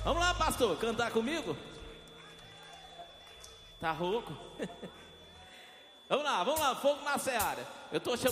Vamos lá, pastor, cantar comigo? Tá rouco? Vamos lá, fogo na seara. Eu tô chamando